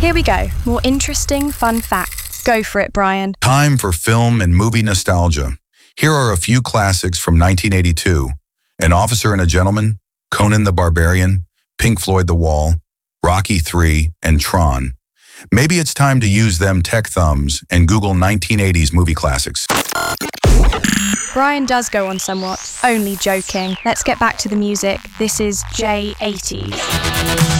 Here we go. More interesting, fun facts. Go for it, Brian. Time for film and movie nostalgia. Here are a few classics from 1982. An Officer and a Gentleman, Conan the Barbarian, Pink Floyd The Wall, Rocky III, and Tron. Maybe it's time to use them tech thumbs and Google 1980s movie classics. Brian does go on somewhat. Only joking. Let's get back to the music. This is J80s.